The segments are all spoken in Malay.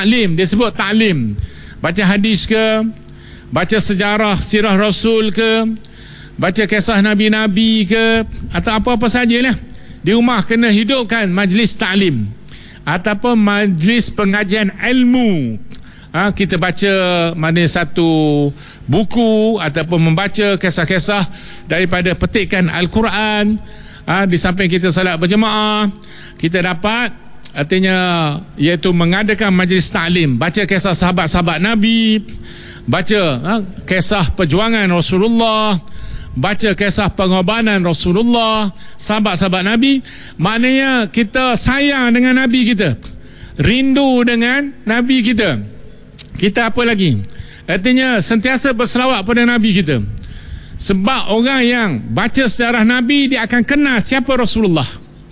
Ta'lim, dia sebut ta'lim. Baca hadis ke, baca sejarah sirah Rasul ke, baca kisah Nabi-Nabi ke, atau apa-apa sajalah. Di rumah kena hidupkan majlis ta'lim ataupun majlis pengajian ilmu. Kita baca mana satu buku ataupun membaca kisah-kisah daripada petikan Al-Quran. Di samping kita salat berjemaah, kita dapat artinya iaitu mengadakan majlis ta'lim, baca kisah sahabat-sahabat Nabi, baca kisah perjuangan Rasulullah, baca kisah pengorbanan Rasulullah, sahabat-sahabat Nabi. Maknanya kita sayang dengan Nabi kita, rindu dengan Nabi kita. Kita apa lagi? Artinya sentiasa berselawat pada Nabi kita. Sebab orang yang baca sejarah Nabi, dia akan kenal siapa Rasulullah.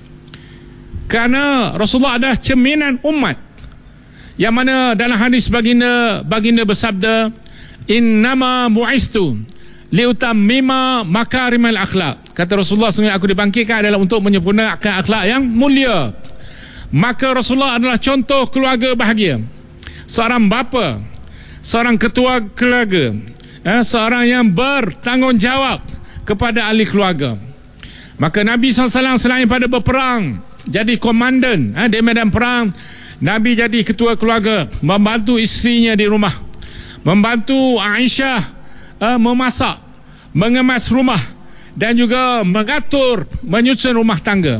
Kerana Rasulullah adalah cerminan umat. Yang mana dalam hadis baginda bersabda, innama bu'istu liutammima makarimal akhlak. Kata Rasulullah, sungguh aku dibangkitkan adalah untuk menyempurnakan akhlak yang mulia. Maka Rasulullah adalah contoh keluarga bahagia, seorang bapa, seorang ketua keluarga, seorang yang bertanggungjawab kepada ahli keluarga. Maka Nabi SAW selain pada berperang, jadi komandan di medan perang, Nabi jadi ketua keluarga, membantu isterinya di rumah, membantu Aisyah memasak, mengemas rumah, dan juga mengatur, menyusun rumah tangga.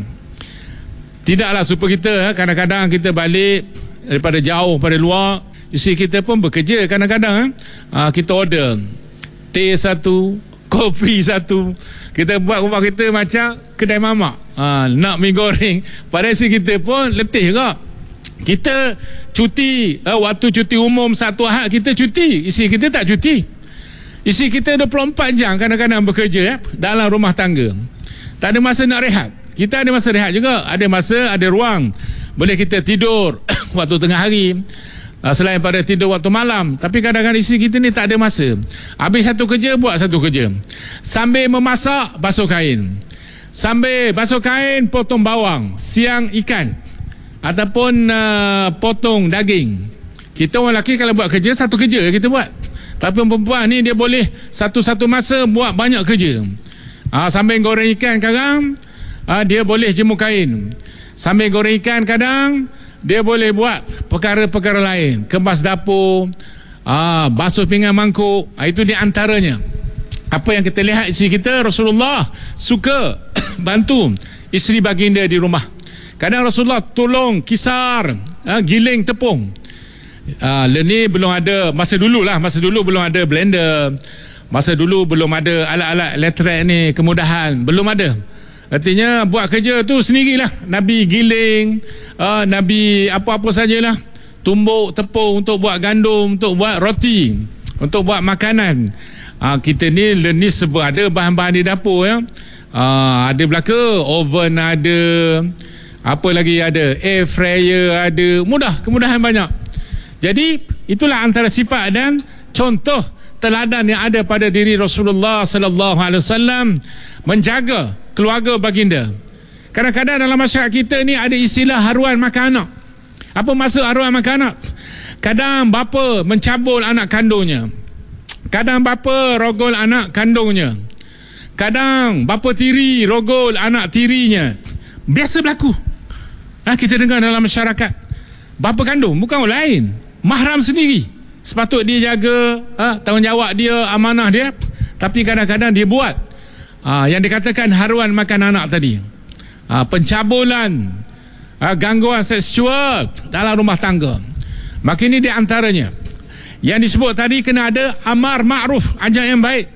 Tidaklah supaya kita kadang-kadang kita balik daripada jauh pada luar, isteri kita pun bekerja kadang-kadang. Kita order teh satu, kopi satu, kita buat rumah kita macam kedai mamak. Nak mi goreng, pada isteri kita pun letih juga. Kita cuti, waktu cuti umum satu Ahad kita cuti, isteri kita tak cuti. Isteri kita 24 jam kadang-kadang bekerja dalam rumah tangga, tak ada masa nak rehat. Kita ada masa rehat juga, ada masa, ada ruang, boleh kita tidur waktu tengah hari, selain pada tidur waktu malam. Tapi kadang-kadang isteri kita ni tak ada masa. Habis satu kerja, buat satu kerja. Sambil memasak, basuh kain. Sambil basuh kain, potong bawang. Siang ikan, ataupun potong daging. Kita orang lelaki kalau buat kerja, satu kerja kita buat. Tapi perempuan ni dia boleh satu-satu masa buat banyak kerja. Sambil goreng ikan kadang, dia boleh jemur kain. Sambil goreng ikan kadang, dia boleh buat perkara-perkara lain, kemas dapur, basuh pinggan mangkuk. Itu di antaranya. Apa yang kita lihat isteri kita, Rasulullah suka bantu isteri baginda di rumah. Kadang Rasulullah tolong kisar, giling tepung. Ni belum ada, masa dulu belum ada blender, masa dulu belum ada alat-alat elektrik ni, kemudahan belum ada. Artinya buat kerja tu sendirilah. Nabi giling, Nabi apa-apa sajalah, tumbuk tepung untuk buat gandum, untuk buat roti, untuk buat makanan. Kita ni sebab ada bahan-bahan di dapur ya. Ada belaka oven, ada apa lagi, ada air fryer, ada kemudahan banyak. Jadi itulah antara sifat dan contoh teladan yang ada pada diri Rasulullah sallallahu alaihi wasallam, menjaga keluarga baginda. Kadang-kadang dalam masyarakat kita ni ada istilah haruan makan anak. Apa maksud haruan makan anak? Kadang bapa mencabul anak kandungnya, kadang bapa rogol anak kandungnya, kadang bapa tiri rogol anak tirinya. Biasa berlaku. Kita dengar dalam masyarakat. Bapa kandung bukan orang lain, mahram sendiri. Sepatut dia jaga tanggungjawab dia, amanah dia, tapi kadang-kadang dia buat yang dikatakan haruan makan anak tadi, pencabulan, gangguan seksual dalam rumah tangga. Maka ini di antaranya yang disebut tadi, kena ada amar ma'ruf, ajak yang baik,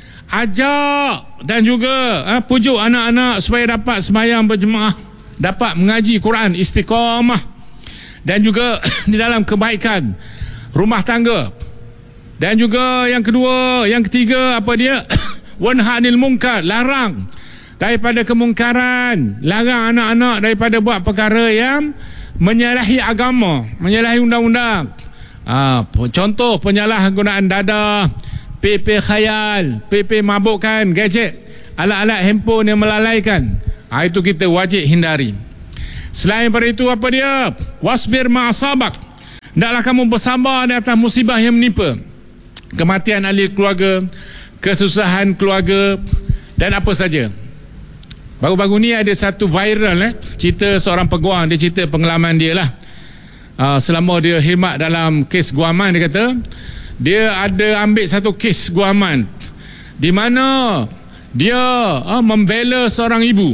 ajak dan juga pujuk anak-anak supaya dapat sembahyang berjemaah, dapat mengaji Quran, istiqamah, dan juga di dalam kebaikan rumah tangga. Dan juga yang kedua, yang ketiga, apa dia? Wanha anil munkar, larang daripada kemungkaran, larang anak-anak daripada buat perkara yang menyalahi agama, menyalahi undang-undang. Contoh penyalahgunaan dadah, PP khayal, PP mabukkan, gadget, alat-alat handphone yang melalaikan. Itu kita wajib hindari. Selain daripada itu, apa dia? Wasbir ma'asabak, Hendaklah kamu bersabar di atas musibah yang menimpa, kematian ahli keluarga, kesusahan keluarga dan apa saja. Baru-baru ni ada satu viral cerita seorang peguam. Dia cerita pengalaman dia lah. Selama dia khidmat dalam kes guaman, dia kata dia ada ambil satu kes guaman di mana dia membela seorang ibu.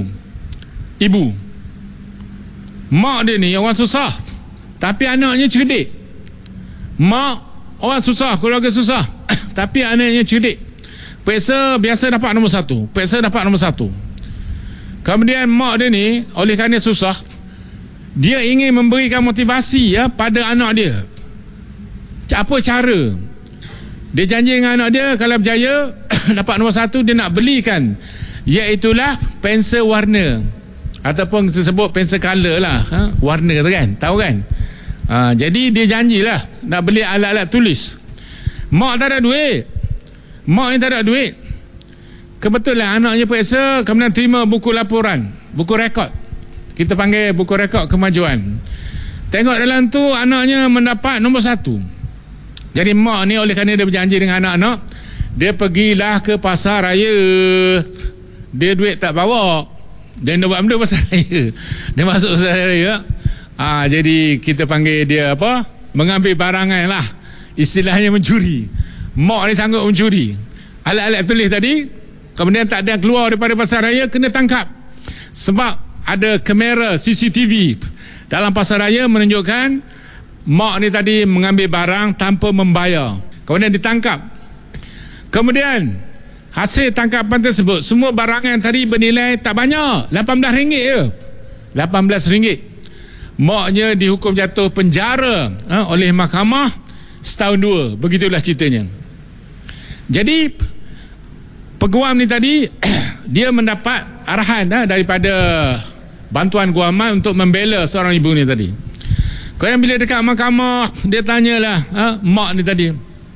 Mak dia ni orang susah, tapi anaknya cerdik. Mak orang susah, keluarga susah, tapi anaknya cerdik. Peksa biasa dapat nombor satu. Kemudian mak dia ni, oleh kerana susah, dia ingin memberikan motivasi pada anak dia. Apa cara? Dia janji dengan anak dia, kalau berjaya dapat nombor satu, dia nak belikan, iaitulah pensel warna, ataupun disebut pensel color lah, warna tu kan, tahu kan? Jadi dia janjilah nak beli alat-alat tulis. Mak tak ada duit. Kebetulan anaknya periksa, kemudian terima buku laporan, buku rekod. Kita panggil buku rekod kemajuan. Tengok dalam tu anaknya mendapat nombor satu. Jadi mak ni oleh kerana dia berjanji dengan anak-anak, dia pergilah ke pasar raya. Dia duit tak bawa, dia nak buat benda pasar raya. Dia masuk pasar raya. Jadi kita panggil dia apa? Mengambil barangan lah. Istilahnya mencuri. Mak ni sanggup mencuri alat-alat tulis tadi. Kemudian tak ada yang keluar daripada pasar raya, kena tangkap. Sebab ada kamera CCTV dalam pasar raya menunjukkan mak ni tadi mengambil barang tanpa membayar. Kemudian ditangkap. Kemudian hasil tangkapan tersebut, semua barangan tadi bernilai tak banyak, RM18 je. RM18. Maknya dihukum jatuh penjara oleh mahkamah setahun 2. Begitulah ceritanya. Jadi peguam ni tadi dia mendapat arahan daripada bantuan guaman untuk membela seorang ibu ni tadi. Kemudian bila dekat mahkamah, dia tanyalah mak ni tadi.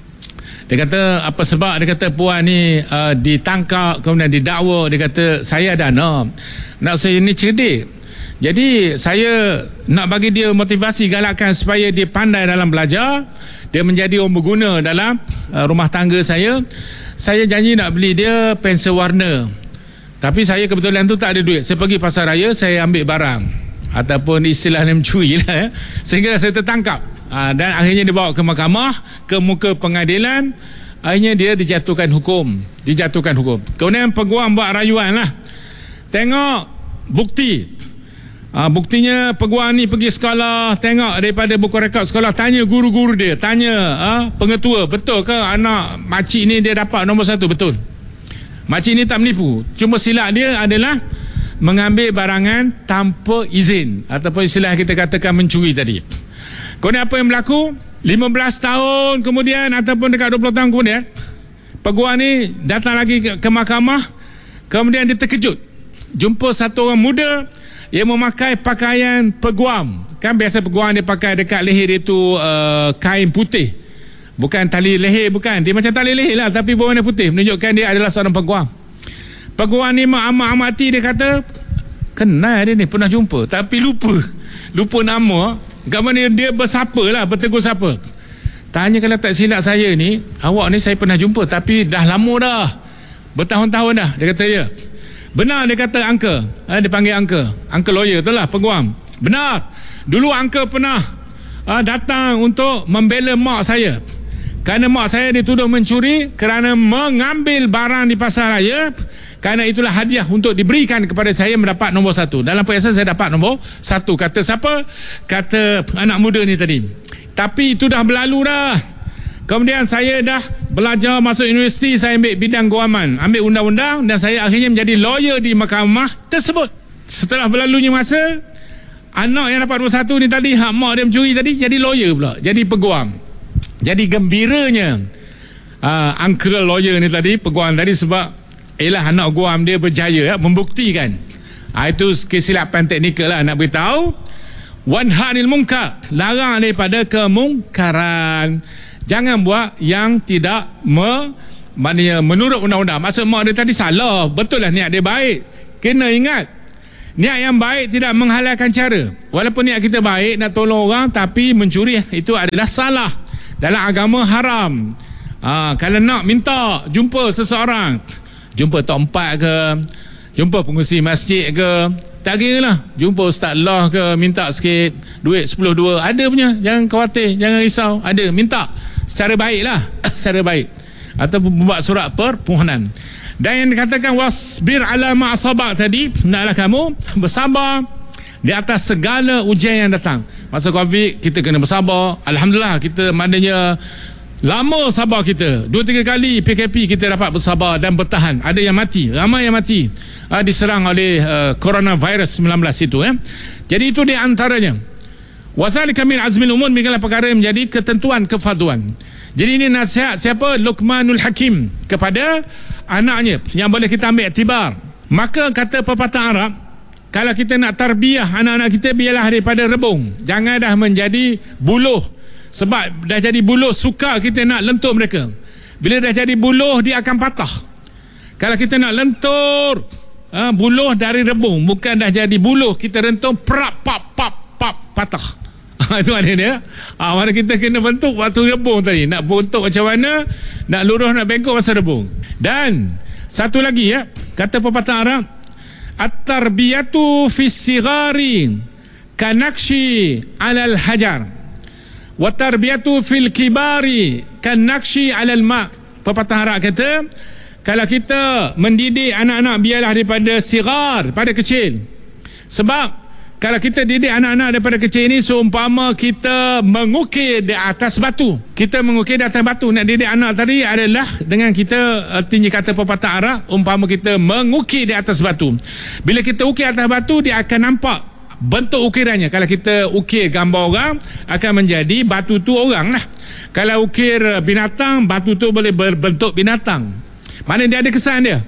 Dia kata apa sebab? Dia kata puan ni ditangkap, kemudian didakwa. Dia kata saya ada anak saya ni cerdik, jadi saya nak bagi dia motivasi, galakkan supaya dia pandai dalam belajar, dia menjadi orang berguna dalam rumah tangga saya. Saya janji nak beli dia pensel warna, tapi saya kebetulan tu tak ada duit. Saya pergi pasar raya, saya ambil barang, ataupun istilahnya mencuri lah, sehingga saya tertangkap. Dan akhirnya dibawa ke mahkamah, ke muka pengadilan. Akhirnya dia dijatuhkan hukum. Kemudian peguam buat rayuan lah. Tengok bukti. Buktinya peguam ni pergi sekolah, tengok daripada buku rekod sekolah, tanya guru-guru dia, tanya pengetua, betul ke anak makcik ni dia dapat nombor satu? Betul. Makcik ni tak menipu, cuma silap dia adalah mengambil barangan tanpa izin, ataupun istilah kita katakan mencuri tadi. Kemudian apa yang berlaku? 15 tahun kemudian, ataupun dekat 20 tahun kemudian, peguam ni datang lagi ke mahkamah. Kemudian dia terkejut, jumpa satu orang muda yang memakai pakaian peguam. Kan biasa peguam dia pakai dekat leher dia tu kain putih, bukan tali leher, bukan, dia macam tali leher lah, tapi berwarna putih, menunjukkan dia adalah seorang peguam. Peguam ni amati, dia kata kenal dia ni, pernah jumpa, tapi lupa nama. Kat mana dia bersapa lah, bertegur sapa. Tanya, kalau tak silap saya ni, awak ni saya pernah jumpa, tapi dah lama dah, bertahun-tahun dah. Dia kata ya. Benar, dia kata angka. Dia panggil angka lawyer tu lah, peguam. Benar, dulu angka pernah datang untuk membela mak saya, kerana mak saya dituduh mencuri kerana mengambil barang di pasar raya. Kerana itulah hadiah untuk diberikan kepada saya mendapat nombor satu. Dalam perhiasan saya dapat nombor satu. Kata siapa? Kata anak muda ni tadi. Tapi itu dah berlalu dah. Kemudian saya dah belajar masuk universiti, saya ambil bidang guaman, ambil undang-undang, dan saya akhirnya menjadi lawyer di mahkamah tersebut. Setelah berlalunya masa, anak yang dapat nombor satu ni tadi, hak mak dia mencuri tadi, jadi lawyer pula, jadi peguam. Jadi gembiranya uncle lawyer ni tadi, peguam tadi, sebab anak guam dia berjaya membuktikan. Itu kesilapan teknikal lah, nak beritahu. Wanhanil munkar, larang daripada kemungkaran. Jangan buat yang tidak maknanya menurut undang-undang. Maksud mak dia tadi salah, betul lah niat dia baik. Kena ingat, Niat yang baik tidak menghalalkan cara. Walaupun niat kita baik nak tolong orang, tapi mencuri itu adalah salah. Dalam agama haram. Kalau nak minta jumpa seseorang, jumpa Tok 4 ke, jumpa pengurusi masjid ke, tak kira lah, jumpa Ustaz Allah ke, minta sikit duit 10-2, ada punya, jangan khawatir, jangan risau, ada, minta secara baik lah. Secara baik, atau buat surat permohonan. Dan yang dikatakan wasbir ala ma'asabak tadi, naklah kamu bersabar di atas segala ujian yang datang. Masa Covid kita kena bersabar. Alhamdulillah, kita maknanya lama sabar kita. 2-3 kali PKP kita dapat bersabar dan bertahan. Ada yang mati, ramai yang mati diserang oleh coronavirus 19 itu. Jadi itu di antaranya. Wazalika min azmil umur, begala perkara yang menjadi ketentuan kefarduan. Jadi ini nasihat siapa? Luqmanul Hakim kepada anaknya yang boleh kita ambil iktibar. Maka kata pepatah Arab, kalau kita nak tarbiyah anak-anak kita, biarlah daripada rebung, jangan dah menjadi buluh. Sebab dah jadi buluh, suka kita nak lentur mereka. Bila dah jadi buluh, dia akan patah. Kalau kita nak lentur buluh dari rebung, bukan dah jadi buluh, kita rentung prap pap pap pap patah. Itu ada dia. Mana kita kena bentuk waktu rebung tadi. Nak bentuk macam mana, nak lurus, nak bengkok masa rebung. Dan satu lagi kata pepatah Arab, at-tarbiyatu fis sigari kanakshi alal hajar, wa tarbiyatu fil kibari kanakshi alal ma. Pepatah Arab kata, kalau kita mendidik anak-anak, biarlah daripada sigar, pada kecil. Sebab kalau kita didik anak-anak daripada kecil ini, seumpama kita mengukir di atas batu. Kita mengukir di atas batu. Nak didik anak tadi adalah dengan kita, artinya kata pepatah Arab, umpama kita mengukir di atas batu. Bila kita ukir atas batu, dia akan nampak bentuk ukirannya. Kalau kita ukir gambar orang, akan menjadi batu tu orang lah. Kalau ukir binatang, batu tu boleh berbentuk binatang. Mana dia ada kesan dia.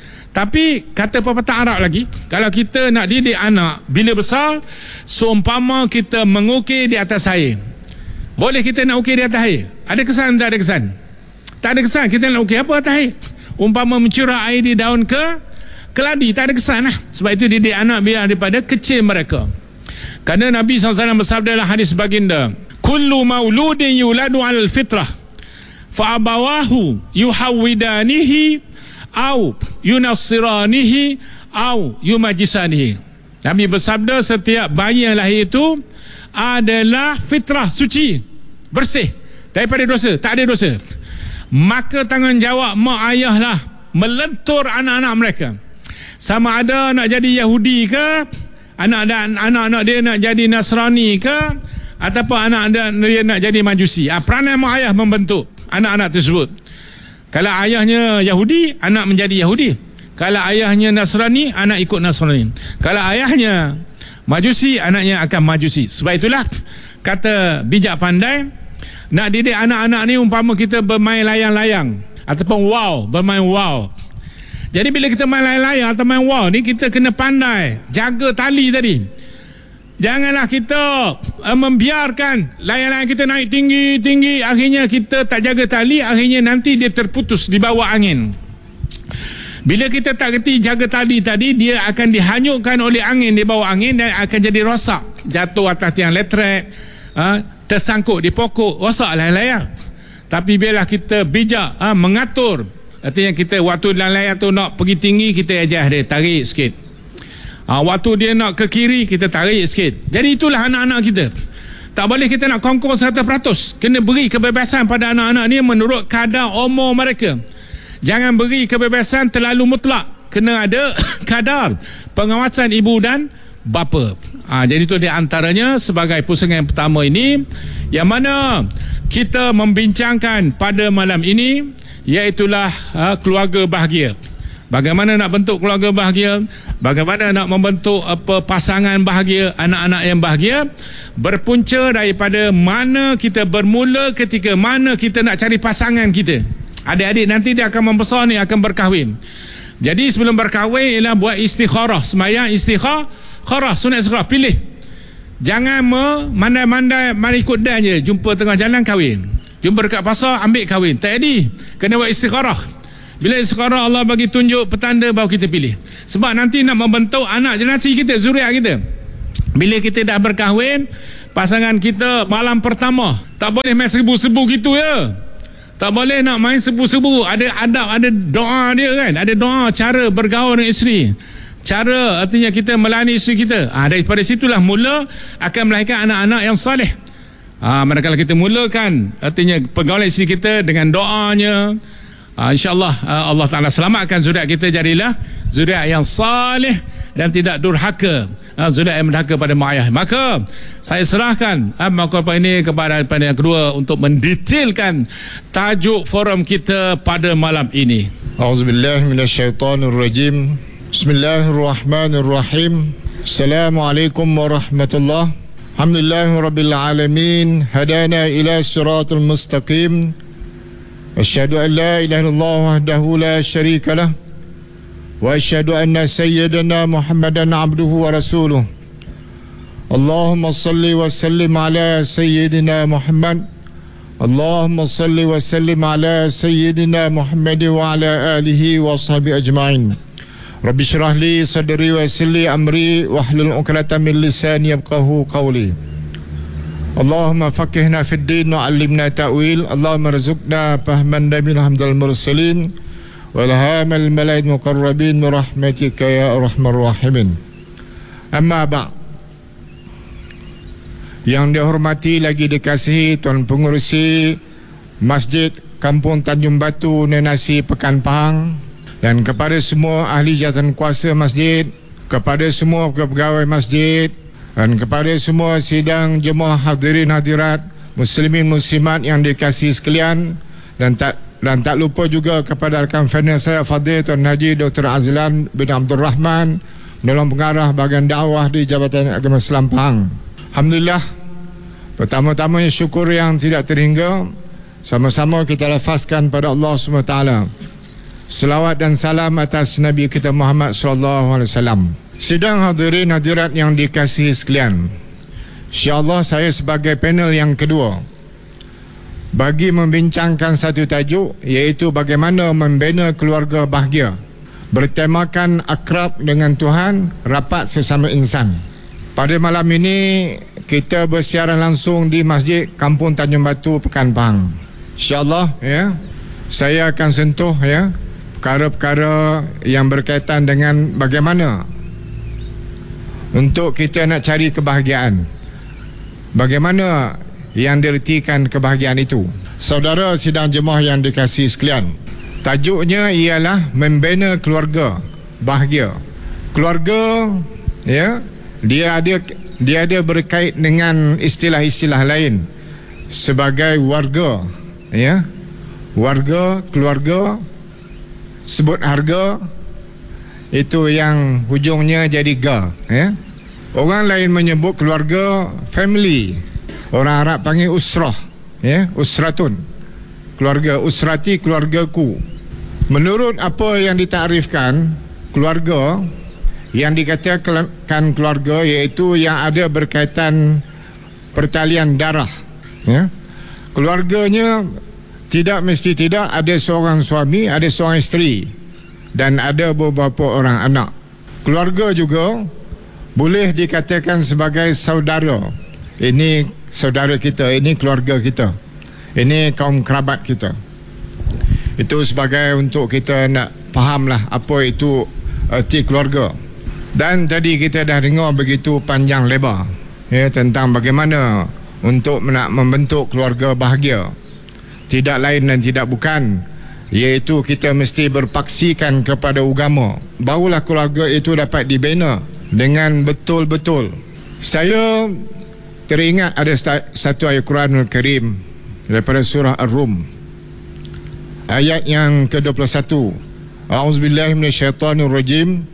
Tapi kata pepatah Arab lagi, kalau kita nak didik anak bila besar, seumpama kita mengukir di atas air. Boleh kita nak ukir di atas air? Ada kesan tak ada kesan? Tak ada kesan. Kita nak ukir apa atas air? Umpama mencurah air di daun keladi, tak ada kesan lah. Sebab itu didik anak biar daripada kecil mereka. Kerana Nabi SAW bersabda dalam hadis baginda, kullu mauludin yuladu alal fitrah fa abawahu yuhawwidanihi au yunassiranihi au yumajisanihi. Nabi bersabda, setiap bayi yang lahir itu adalah fitrah, suci, bersih daripada dosa, tak ada dosa. Maka tanggungjawab mak ayah lah melentur anak-anak mereka. Sama ada nak jadi Yahudi ke, anak-anak dia nak jadi Nasrani ke, ataupun anak dia nak jadi Majusi. Peranan mak ayah membentuk anak-anak tersebut. Kalau ayahnya Yahudi, anak menjadi Yahudi. Kalau ayahnya Nasrani, anak ikut Nasrani. Kalau ayahnya Majusi, anaknya akan Majusi. Sebab itulah kata bijak pandai, nak didik anak-anak ni umpama kita bermain layang-layang ataupun bermain wow. Jadi bila kita main layang-layang atau main wow ni, kita kena pandai jaga tali tadi. Janganlah kita membiarkan layang-layang kita naik tinggi-tinggi, akhirnya kita tak jaga tali, akhirnya nanti dia terputus di bawah angin. Bila kita tak kerti jaga tali tadi, dia akan dihanyutkan oleh angin di bawah angin dan akan jadi rosak, jatuh atas tiang elektrik, tersangkut di pokok, rosak layang-layang. Tapi biarlah kita bijak mengatur. Artinya kita waktu layang-layang tu nak pergi tinggi, kita ajar dia tarik sikit. Waktu dia nak ke kiri, kita tarik sikit. Jadi itulah anak-anak kita. Tak boleh kita nak kongkong 100%. Kena beri kebebasan pada anak-anak ni menurut kadar umur mereka. Jangan beri kebebasan terlalu mutlak. Kena ada kadar pengawasan ibu dan bapa. Jadi itu di antaranya sebagai pusingan yang pertama ini, yang mana kita membincangkan pada malam ini, iaitulah keluarga bahagia. Bagaimana nak bentuk keluarga bahagia, bagaimana nak membentuk pasangan bahagia, anak-anak yang bahagia, berpunca daripada mana kita bermula, ketika mana kita nak cari pasangan kita. Adik-adik nanti dia akan membesar ni, akan berkahwin. Jadi sebelum berkahwin ialah buat istikharah, sembahyang istikharah, sunat istikharah, pilih. Jangan mandai-mandai mari ikut dan je, jumpa tengah jalan kahwin, jumpa dekat pasar ambil kahwin. Tak jadi, kena buat istikharah. Bila istiqarah Allah bagi tunjuk petanda, baru kita pilih. Sebab nanti nak membentuk anak generasi kita, zuriat kita. Bila kita dah berkahwin, pasangan kita malam pertama tak boleh main serbu-serbu gitu ya. Tak boleh nak main serbu-serbu. Ada adab, ada doa dia kan. Ada doa cara bergaul dengan isteri. Cara artinya kita melayani isteri kita. Daripada situlah mula akan melahirkan anak-anak yang salih. Manakala kita mulakan artinya pergaulan isteri kita dengan doanya, InsyaAllah Allah Ta'ala selamatkan zuriat kita, jadilah zuriat yang salih dan tidak durhaka, zuriat yang mendurhaka pada mak ayah. Maka saya serahkan maklumat ini kepada yang kedua untuk mendetailkan tajuk forum kita pada malam ini. A'udzubillahi minasyaitonirrajim. Bismillahirrahmanirrahim. Assalamualaikum warahmatullahi. Alhamdulillahirabbil alamin. Hadana ila siratal mustaqim. Asyhadu an la ilaha illallah wahdahu la syarika lah. Wa asyhadu anna sayyidana Muhammadan abduhu wa rasuluh. Allahumma salli wa sallim ala sayyidina Muhammad. Allahumma salli wa sallim ala sayyidina Muhammad wa ala alihi wa sahbihi ajma'in. Rabbi syrah li sadri wa yassir li amri wahlul 'uqdatam min lisani yafqahu qawli. Allahumma faqihna fid din wa 'allimna ta'wil. Allahumma rzuqna fahman nabil hamdal mursalin wa ilhamal malaikal muqarrabin bi rahmatika ya arhamar rahimin. Amma ba'. Yang dihormati lagi dikasihi Tuan Pengerusi Masjid Kampung Tanjung Batu Nenasi Pekan Pahang, dan kepada semua ahli jawatan kuasa masjid, kepada semua pegawai masjid, dan kepada semua sidang jemaah hadirin hadirat, muslimin muslimat yang dikasihi sekalian, dan tak lupa juga kepada rakan panel saya Fadil Tuan Haji Dr. Azlan bin Abdul Rahman, penolong pengarah bahagian dakwah di Jabatan Agama Islam Pahang. Alhamdulillah, pertama-tamanya syukur yang tidak terhingga, sama-sama kita lafazkan pada Allah SWT selawat dan salam atas Nabi kita Muhammad SAW. Sidang hadirin hadirat yang dikasihi sekalian, insya-Allah saya sebagai panel yang kedua bagi membincangkan satu tajuk, iaitu bagaimana membina keluarga bahagia, bertemakan akrab dengan Tuhan, rapat sesama insan. Pada malam ini kita bersiaran langsung di Masjid Kampung Tanjung Batu Pekan Pahang. InsyaAllah ya, saya akan sentuh ya perkara-perkara yang berkaitan dengan bagaimana untuk kita nak cari kebahagiaan. Bagaimana yang diertikan kebahagiaan itu? Saudara sidang jemaah yang dikasihi sekalian, tajuknya ialah membina keluarga bahagia. Keluarga ya, dia ada berkait dengan istilah-istilah lain sebagai warga ya. Warga, keluarga, sebut harga, itu yang hujungnya jadi ga ya. Orang lain menyebut keluarga family. Orang Arab panggil usrah ya, usratun. Keluarga, usrati, keluargaku. Menurut apa yang ditakrifkan, keluarga yang dikatakan keluarga iaitu yang ada berkaitan pertalian darah ya. Keluarganya tidak mesti tidak ada seorang suami, ada seorang isteri, dan ada beberapa orang anak. Keluarga juga boleh dikatakan sebagai saudara. Ini saudara kita, ini keluarga kita, ini kaum kerabat kita. Itu sebagai untuk kita nak fahamlah apa itu erti keluarga. Dan tadi kita dah dengar begitu panjang lebar ya, tentang bagaimana untuk nak membentuk keluarga bahagia. Tidak lain dan tidak bukan, iaitu kita mesti berpaksikan kepada agama, barulah keluarga itu dapat dibina dengan betul-betul. Saya teringat ada satu ayat Quranul Karim daripada surah Ar-Rum, ayat yang ke-21. A'udzubillahi minasyaitonirrajim.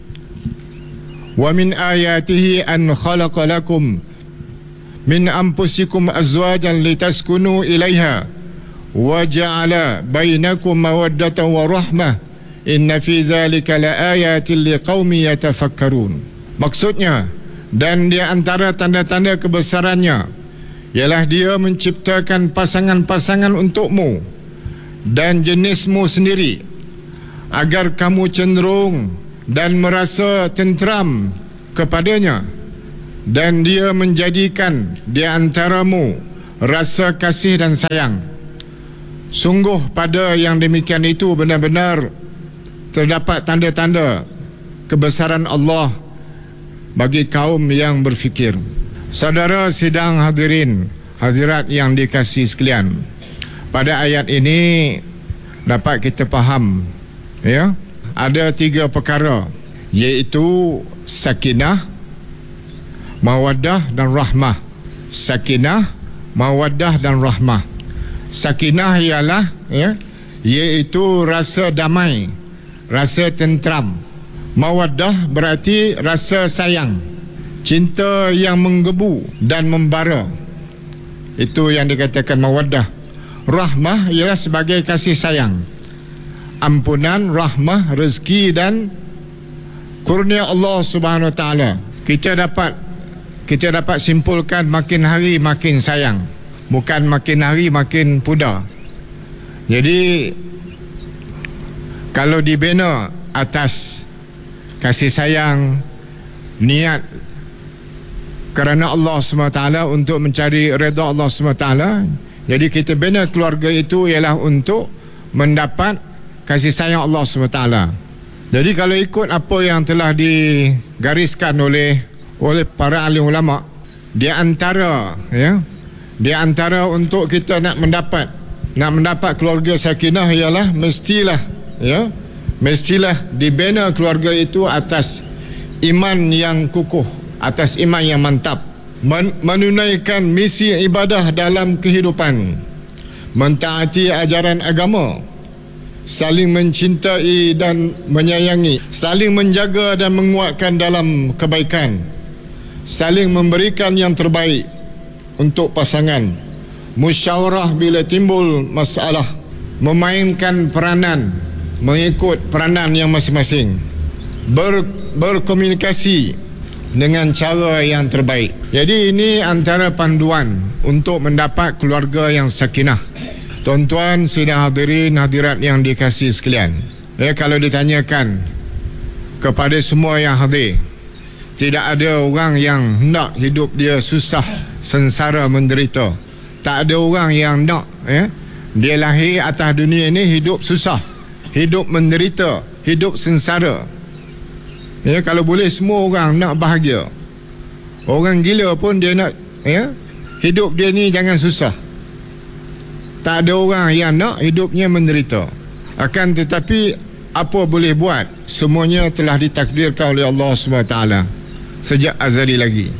Wa min ayatihi an khalaqa lakum min anfusikum azwajan litaskunu ilaiha wa ja'ala bainakum mawaddatan wa rahmah inna fi zalika laayatin liqaumin yatafakkarun. Maksudnya, dan di antara tanda-tanda kebesarannya ialah dia menciptakan pasangan-pasangan untukmu dan jenismu sendiri agar kamu cenderung dan merasa tenteram kepadanya, dan dia menjadikan di antaramu rasa kasih dan sayang. Sungguh pada yang demikian itu benar-benar terdapat tanda-tanda kebesaran Allah bagi kaum yang berfikir. Saudara sidang hadirin hadirat yang dikasihi sekalian, pada ayat ini dapat kita faham, ya, ada 3 perkara, iaitu sakinah, mawaddah dan rahmah. Sakinah, mawaddah dan rahmah. Sakinah ialah, ya, iaitu rasa damai, rasa tenteram. Mawaddah berarti rasa sayang, cinta yang menggebu dan membara. Itu yang dikatakan mawaddah. Rahmah ialah sebagai kasih sayang, ampunan, rahmah, rezeki dan kurnia Allah Subhanahu Wa Taala. Kita dapat simpulkan makin hari makin sayang, bukan makin hari makin pudar. Jadi kalau dibina atas kasih sayang, niat kerana Allah SWT untuk mencari redha Allah SWT, jadi kita bina keluarga itu ialah untuk mendapat kasih sayang Allah SWT. Jadi kalau ikut apa yang telah digariskan oleh para alim ulama, di antara untuk kita nak mendapat keluarga sakinah ialah mestilah dibina keluarga itu atas iman yang kukuh, atas iman yang mantap, menunaikan misi ibadah dalam kehidupan, mentaati ajaran agama, saling mencintai dan menyayangi, saling menjaga dan menguatkan dalam kebaikan, saling memberikan yang terbaik untuk pasangan, musyawarah bila timbul masalah, memainkan peranan mengikut peranan yang masing-masing, berkomunikasi dengan cara yang terbaik. Jadi ini antara panduan untuk mendapat keluarga yang sakinah. Tuan-tuan sidang hadirin hadirat yang dikasihi sekalian, kalau ditanyakan kepada semua yang hadir, tidak ada orang yang nak hidup dia susah, sengsara, menderita. Tak ada orang yang nak dia lahir atas dunia ini hidup susah, hidup menderita, hidup sengsara. Kalau boleh semua orang nak bahagia. Orang gila pun dia nak hidup dia ni jangan susah. Tak ada orang yang nak hidupnya menderita. Akan tetapi apa boleh buat, semuanya telah ditakdirkan oleh Allah SWT sejak azali lagi.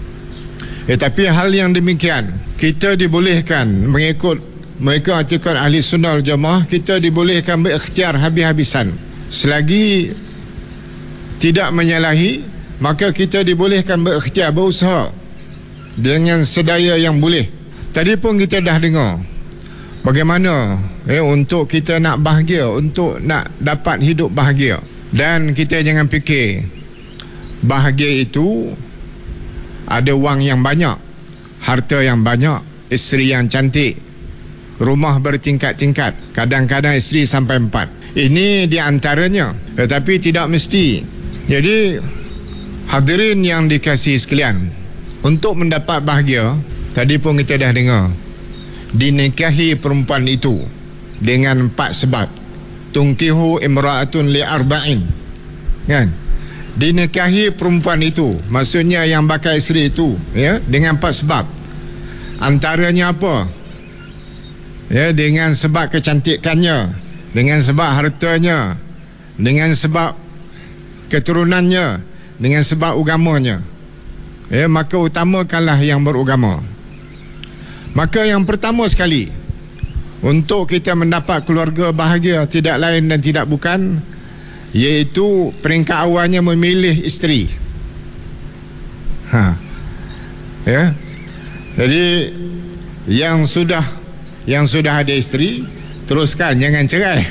Tapi hal yang demikian, kita dibolehkan mengikut atikat ahli sunnah wal jamaah, kita dibolehkan berikhtiar habis-habisan. Selagi tidak menyalahi, maka kita dibolehkan berikhtiar, berusaha dengan sedaya yang boleh. Tadi pun kita dah dengar bagaimana untuk kita nak bahagia, untuk nak dapat hidup bahagia. Dan kita jangan fikir bahagia itu ada wang yang banyak, harta yang banyak, isteri yang cantik, rumah bertingkat-tingkat, kadang-kadang isteri sampai 4. Ini di antaranya, tetapi tidak mesti. Jadi hadirin yang dikasihi sekalian, untuk mendapat bahagia, tadi pun kita dah dengar, dinikahi perempuan itu dengan 4 sebab. Tungkihu imra'atun li arba'in, kan? Dinikahi perempuan itu, maksudnya yang bakal isteri itu, dengan 4 sebab. Antaranya apa? Dengan sebab kecantikannya, dengan sebab hartanya, dengan sebab keturunannya, dengan sebab agamanya. Maka utamakanlah yang beragama. Maka yang pertama sekali, untuk kita mendapat keluarga bahagia, tidak lain dan tidak bukan, iaitu peringkat awalnya memilih isteri. Jadi yang sudah ada isteri, teruskan, jangan cerai.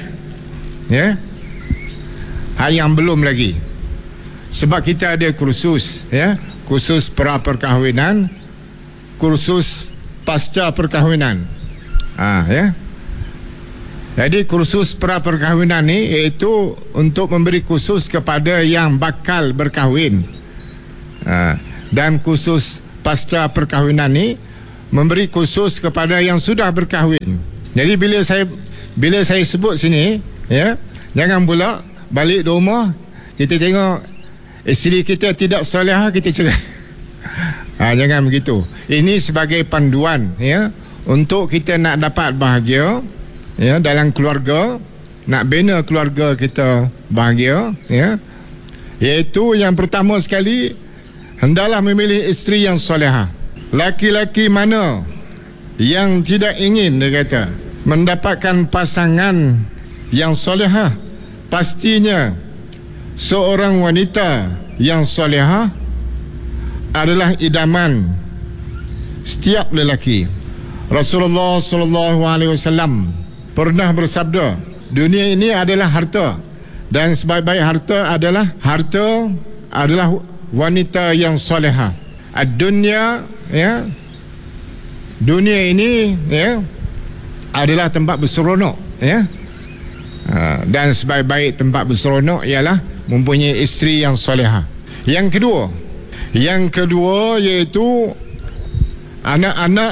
Yang belum lagi, sebab kita ada kursus, kursus pra-perkahwinan, kursus pasca perkahwinan. Jadi kursus pra-perkahwinan ni iaitu untuk memberi kursus kepada yang bakal berkahwin. Dan kursus pasca perkahwinan ni memberi kursus kepada yang sudah berkahwin. Jadi bila saya sebut sini, ya, jangan pula balik rumah kita tengok isteri kita tidak solehah, kita cerai. Jangan begitu. Ini sebagai panduan, ya, untuk kita nak dapat bahagia, ya, dalam keluarga, nak bina keluarga kita bahagia, ya, iaitu yang pertama sekali, hendaklah memilih isteri yang solehah. Laki-laki mana yang tidak ingin, dia kata, mendapatkan pasangan yang solehah? Pastinya seorang wanita yang solehah adalah idaman setiap lelaki. Rasulullah SAW pernah bersabda, dunia ini adalah harta, dan sebaik-baik harta adalah wanita yang solehah. Dunia, ya, dunia ini, ya, adalah tempat berseronok, ya. Dan sebaik-baik tempat berseronok ialah mempunyai isteri yang solehah. Yang kedua iaitu anak-anak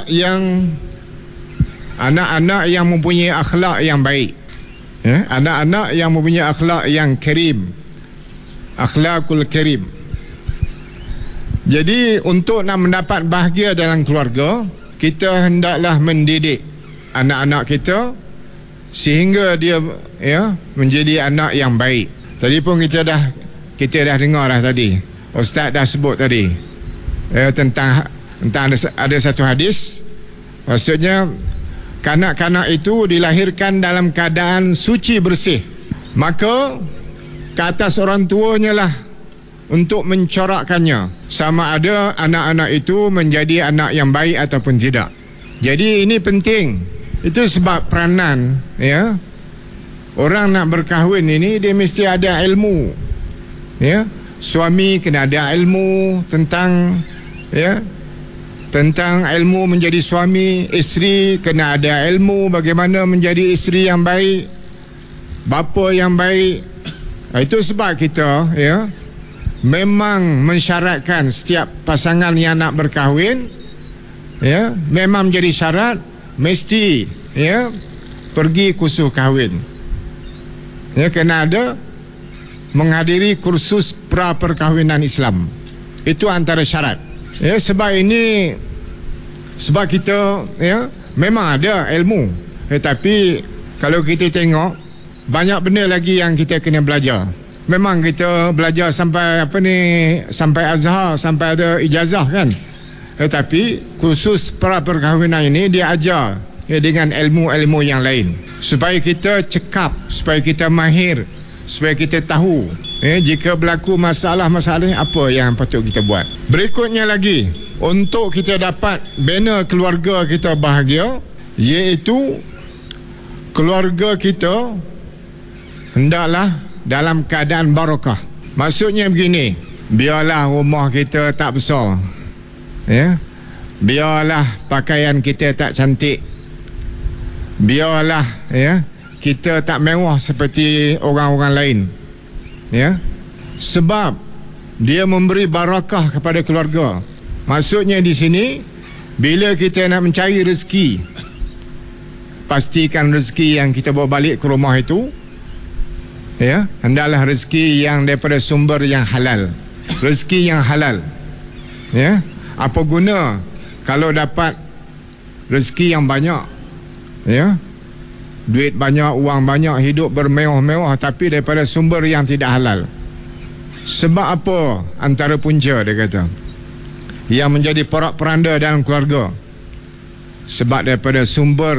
yang mempunyai akhlak yang baik, ya? Anak-anak yang mempunyai akhlak yang karim, akhlakul karim. Jadi untuk nak mendapat bahagia dalam keluarga, kita hendaklah mendidik anak-anak kita sehingga dia, ya, menjadi anak yang baik. Tadi pun kita dah dengar dah tadi, Ustaz dah sebut tadi, ya, tentang ada satu hadis, maksudnya kanak-kanak itu dilahirkan dalam keadaan suci bersih, maka ke atas orang tuanya lah untuk mencorakkannya, sama ada anak-anak itu menjadi anak yang baik ataupun tidak. Jadi ini penting. Itu sebab peranan, ya, orang nak berkahwin ini dia mesti ada ilmu, ya. Suami kena ada ilmu tentang, ya, tentang ilmu menjadi suami. Isteri kena ada ilmu bagaimana menjadi isteri yang baik, bapa yang baik. Itu sebab kita, ya, memang mensyaratkan setiap pasangan yang nak berkahwin, ya, memang menjadi syarat mesti, ya, pergi kursus kahwin, ya, kena ada menghadiri kursus pra-perkahwinan Islam. Itu antara syarat, ya. Sebab kita, ya, memang ada ilmu, tapi kalau kita tengok banyak benda lagi yang kita kena belajar. Memang kita belajar sampai sampai Azhar, sampai ada ijazah, kan. Tetapi kursus pra-perkahwinan ini dia ajar, ya, dengan ilmu-ilmu yang lain, supaya kita cekap, supaya kita mahir, supaya kita tahu, ya, jika berlaku masalah-masalah apa yang patut kita buat. Berikutnya lagi, untuk kita dapat bina keluarga kita bahagia, iaitu keluarga kita hendaklah dalam keadaan barakah. Maksudnya begini, biarlah rumah kita tak besar, ya, biarlah pakaian kita tak cantik, biarlah, ya, kita tak mewah seperti orang-orang lain, ya, sebab dia memberi barakah kepada keluarga. Maksudnya di sini, bila kita nak mencari rezeki, pastikan rezeki yang kita bawa balik ke rumah itu, ya, hendaklah rezeki yang daripada sumber yang halal, rezeki yang halal, ya. Apa guna kalau dapat rezeki yang banyak, ya, duit banyak, uang banyak, hidup bermewah-mewah, tapi daripada sumber yang tidak halal. Sebab apa? Antara punca, dia kata, yang menjadi porak-poranda dalam keluarga, sebab dapat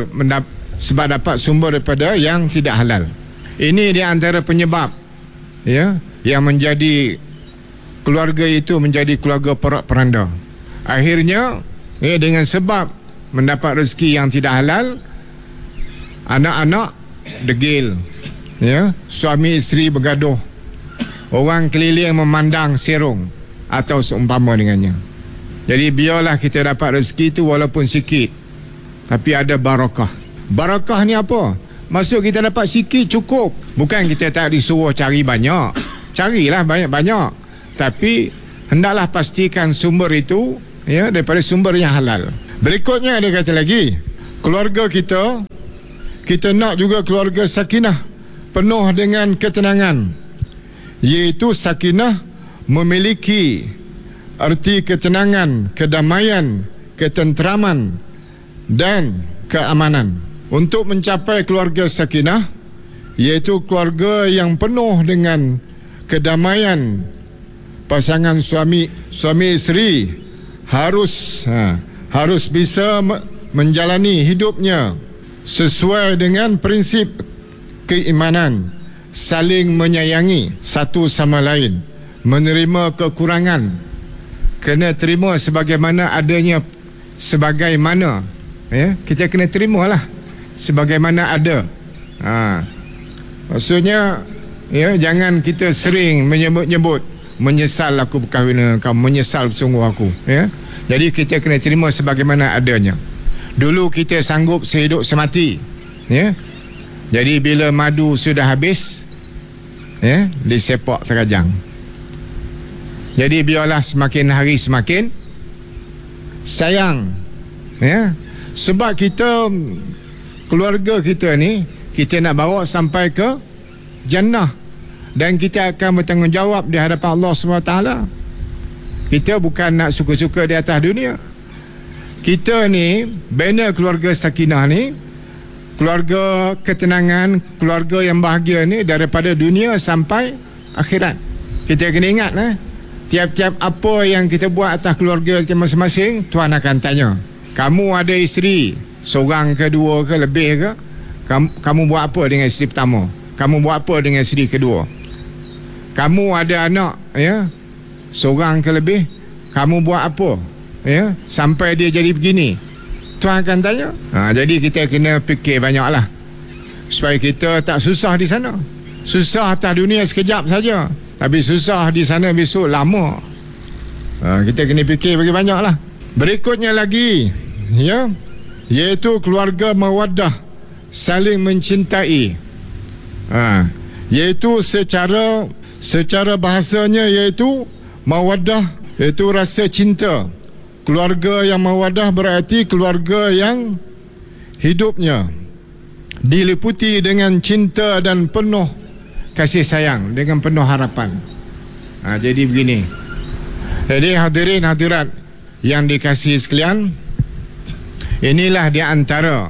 sumber daripada yang tidak halal. Ini di antara penyebab, ya, yang menjadi keluarga itu menjadi keluarga porak-poranda. Akhirnya, ya, dengan sebab mendapat rezeki yang tidak halal, anak-anak degil, ya, suami isteri bergaduh, orang keliling memandang serong atau seumpama dengannya. Jadi biarlah kita dapat rezeki itu walaupun sikit, tapi ada barakah. Barakah ni apa? Maksud kita dapat sikit cukup. Bukan kita tak disuruh cari banyak. Carilah banyak-banyak. Tapi hendaklah pastikan sumber itu daripada sumber yang halal. Berikutnya dia kata lagi, keluarga kita nak juga keluarga sakinah, penuh dengan ketenangan. Iaitu sakinah memiliki arti ketenangan, kedamaian, ketenteraman dan keamanan. Untuk mencapai keluarga sakinah, iaitu keluarga yang penuh dengan kedamaian, pasangan suami isteri harus bisa menjalani hidupnya sesuai dengan prinsip keimanan, saling menyayangi satu sama lain, menerima kekurangan, kena terima sebagaimana adanya, sebagaimana kita kena terimalah sebagaimana ada. Maksudnya jangan kita sering menyebut-nyebut, menyesal aku berkahwin kamu, menyesal sungguh aku. Jadi kita kena terima sebagaimana adanya. Dulu kita sanggup sehidup semati, jadi bila madu sudah habis, disepak terajang. Jadi biarlah semakin hari semakin sayang, sebab kita, keluarga kita ni, kita nak bawa sampai ke jannah, dan kita akan bertanggungjawab di hadapan Allah SWT. Kita bukan nak suka-suka di atas dunia. Kita ni bina keluarga sakinah ni, keluarga ketenangan, keluarga yang bahagia ni daripada dunia sampai akhirat. Kita kena ingat tiap-tiap apa yang kita buat atas keluarga kita masing-masing, Tuhan akan tanya. Kamu ada isteri seorang ke dua ke lebih ke? Kamu buat apa dengan isteri pertama? Kamu buat apa dengan isteri kedua? Kamu ada anak seorang ke lebih, kamu buat apa sampai dia jadi begini? Tuhan akan tanya. Jadi kita kena fikir banyaklah supaya kita tak susah di sana. Susah atas dunia sekejap saja, tapi susah di sana besok lama. Kita kena fikir bagi banyaklah. Berikutnya lagi iaitu keluarga mawaddah, saling mencintai. Iaitu secara bahasanya iaitu mawaddah, iaitu rasa cinta. Keluarga yang mawaddah berarti keluarga yang hidupnya diliputi dengan cinta dan penuh kasih sayang, dengan penuh harapan. Jadi begini. Jadi hadirin hadirat yang dikasihi sekalian, inilah di antara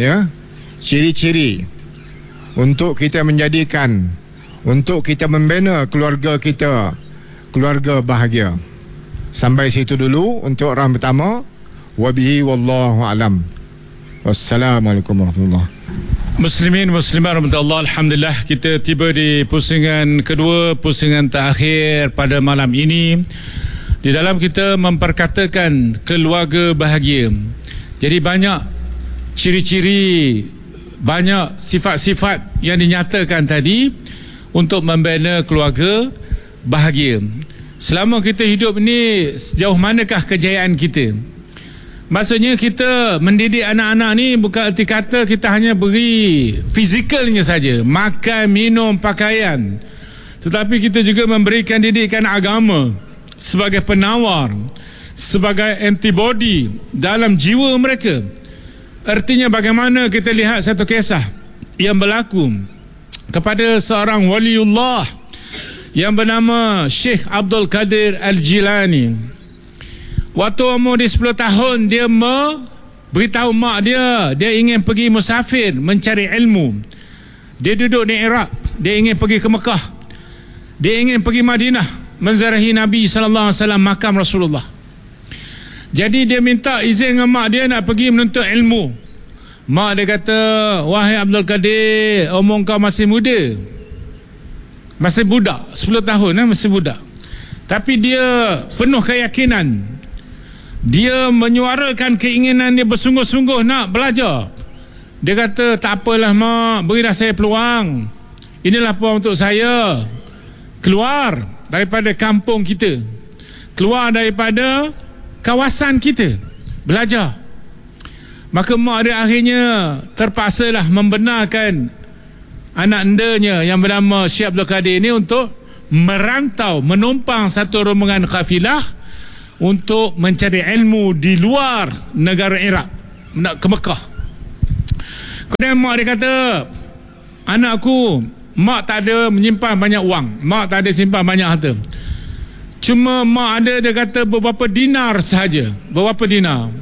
ciri-ciri untuk kita menjadikan, untuk kita membina keluarga kita keluarga bahagia. Sampai situ dulu untuk orang pertama. Wabihi wallahu alam. Wassalamualaikum warahmatullahi. Muslimin muslimat rahmatullah, alhamdulillah kita tiba di pusingan kedua, pusingan terakhir pada malam ini. Di dalam kita memperkatakan keluarga bahagia. Jadi banyak ciri-ciri, banyak sifat-sifat yang dinyatakan tadi untuk membina keluarga bahagia. Selama kita hidup ni, sejauh manakah kejayaan kita? Maksudnya kita mendidik anak-anak ni bukan erti kata kita hanya beri fizikalnya saja, makan, minum, pakaian, tetapi kita juga memberikan didikan agama sebagai penawar, sebagai antibody dalam jiwa mereka. Artinya bagaimana kita lihat satu kisah yang berlaku kepada seorang waliullah yang bernama Syekh Abdul Qadir Al-Jilani. Waktu umur dia 10 tahun, dia beritahu mak dia ingin pergi musafir mencari ilmu. Dia duduk di Iraq, dia ingin pergi ke Mekah, dia ingin pergi Madinah menziarahi Nabi SAW, makam Rasulullah. Jadi dia minta izin dengan mak dia nak pergi menuntut ilmu. Mak dia kata, wahai Abdul Qadir, umur kau masih muda, masih budak, 10 tahun masih budak. Tapi dia penuh keyakinan, dia menyuarakan keinginan dia bersungguh-sungguh nak belajar. Dia kata, tak apalah mak, berilah saya peluang. Inilah peluang untuk saya keluar daripada kampung kita, keluar daripada kawasan kita, belajar. Maka mak dia akhirnya terpaksalah membenarkan anak endanya yang bernama Syekh Abdul Qadir ni untuk merantau, menumpang satu rombongan kafilah untuk mencari ilmu di luar negara Iraq, nak ke Mekah. Kemudian mak dia kata, anakku, mak tak ada menyimpan banyak wang, mak tak ada simpan banyak harta, cuma mak ada, dia kata, beberapa dinar sahaja, beberapa dinar.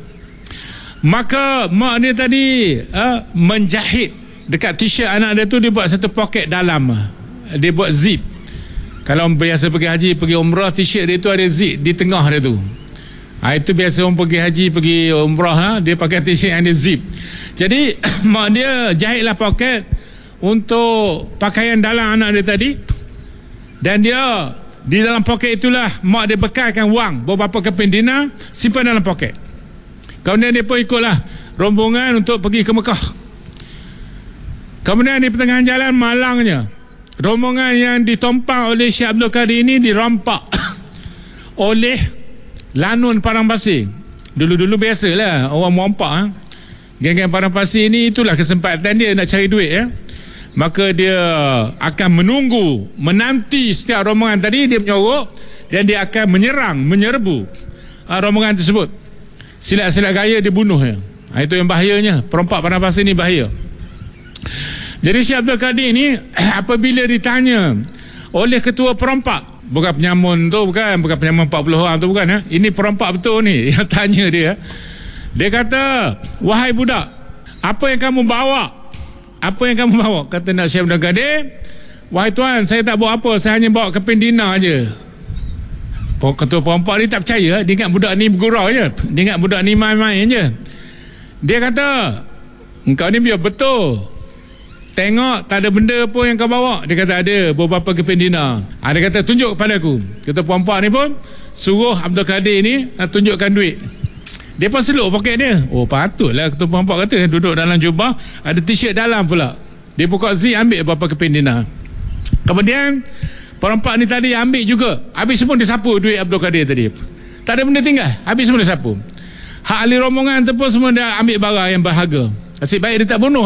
Maka mak dia tadi menjahit dekat t-shirt anak dia tu, dia buat satu poket dalam, dia buat zip. Kalau biasa pergi haji, pergi umrah, t-shirt dia tu ada zip di tengah dia tu. Itu biasa orang pergi haji, pergi umrah, dia pakai t-shirt yang ada zip. Jadi mak dia jahitlah poket untuk pakaian dalam anak dia tadi. Dan dia di dalam poket itulah mak dia bekalkan wang beberapa keping dinar, simpan dalam poket. Kemudian dia pun ikutlah rombongan untuk pergi ke Mekah. Kemudian di pertengahan jalan, malangnya rombongan yang ditompang oleh Syekh Abdul Qadir ini dirompak oleh lanun padang pasir. Dulu-dulu biasalah orang merompak, geng-geng padang pasir ni, itulah kesempatan dia nak cari duit, Maka dia akan menanti setiap rombongan tadi, dia menyorok dan dia akan menyerbu rombongan tersebut. Silat-silat gaya dia bunuh. Itu yang bahayanya, perompak padang pasir ni bahaya. Jadi Syekh Abdul Qadir ni apabila ditanya oleh ketua perompak, bukan penyamun tu, bukan penyamun 40 orang tu, bukan, ini perompak betul ni yang tanya dia. Dia kata, wahai budak, apa yang kamu bawa? Apa yang kamu bawa? Kata nak Syekh Abdul Qadir, wahai tuan, saya tak bawa apa, saya hanya bawa keping dinar je. Ketua perompak ni tak percaya, dia ingat budak ni bergurau je, dia ingat budak ni main-main je. Dia kata, engkau ni biar betul, tengok tak ada benda pun yang kau bawa. Dia kata ada beberapa keping dinar. Dia kata tunjuk kepada aku. Ketua perompak ni pun suruh Abdul Qadir ni tunjukkan duit. Dia pun seluk poket dia. Oh, patutlah ketua perompak kata, duduk dalam jubah, ada t-shirt dalam pula. Dia buka zip, ambil beberapa keping dinar. Kemudian perompak ni tadi ambil juga, habis semua dia sapu duit Abdul Qadir tadi. Tak ada benda tinggal, habis semua dia sapu. Hak ahli rombongan tu pun semua dia ambil barang yang berharga. Asyik baik dia tak bunuh,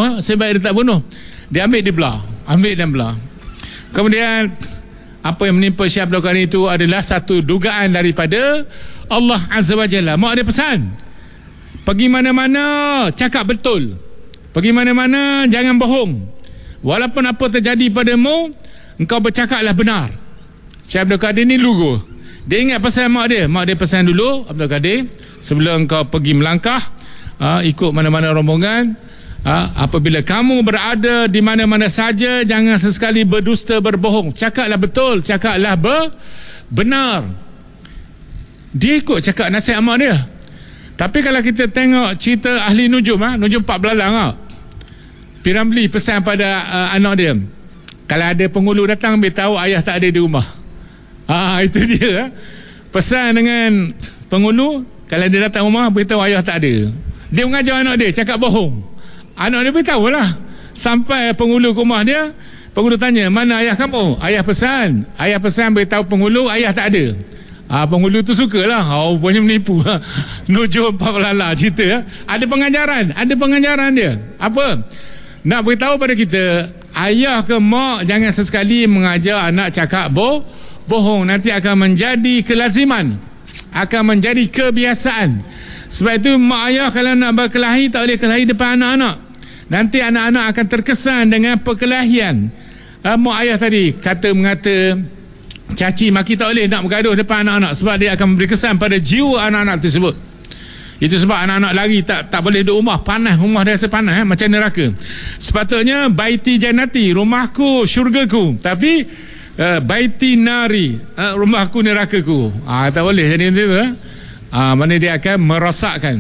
dia ambil, dia belah, ambil dan belah. Kemudian apa yang menimpa Syekh Abdul Qadir itu adalah satu dugaan daripada Allah Azza wa Jalla. Mak dia pesan, pergi mana-mana cakap betul, pergi mana-mana jangan bohong, walaupun apa terjadi padamu, engkau bercakaplah benar. Syekh Abdul Qadir ni lugu, dia ingat pesan mak dia. Mak dia pesan dulu, Abdul Qadir, sebelum engkau pergi melangkah, ikut mana-mana rombongan, apabila kamu berada di mana-mana saja, jangan sesekali berdusta, berbohong, cakaplah betul, cakaplah benar. Dia ikut cakap nasihat mak dia. Tapi kalau kita tengok cerita ahli nujum, nujum 4 belalang, P. Ramlee pesan pada anak dia, kalau ada penghulu datang, beritahu ayah tak ada di rumah. Itu dia, pesan dengan penghulu, kalau dia datang rumah, beritahu ayah tak ada. Dia mengajar anak dia cakap bohong. Anak dia beritahu lah. Sampai penghulu ke rumah dia, penghulu tanya, mana ayah kamu? Ayah pesan beritahu penghulu ayah tak ada. Penghulu tu sukalah, rupanya menipu. Nujum 4 belala cerita. Ada pengajaran dia. Apa? Nak beritahu pada kita, ayah ke mak jangan sesekali mengajar anak cakap bohong. Nanti akan menjadi kelaziman, akan menjadi kebiasaan. Sebab itu mak ayah kalau nak berkelahi, tak boleh kelahi depan anak-anak. Nanti anak-anak akan terkesan dengan perkelahian. Mak ayah tadi kata-mengata, caci maki, tak boleh nak bergaduh depan anak-anak, sebab dia akan memberi kesan pada jiwa anak-anak tersebut. Itu sebab anak-anak lari, tak boleh duduk rumah, panas, rumah dia rasa panas, macam neraka. Sepatutnya baiti jannati, rumahku syurgaku, tapi baiti nari, rumahku nerakaku. Tak boleh jadi macam tu. Mana dia akan merosakkan.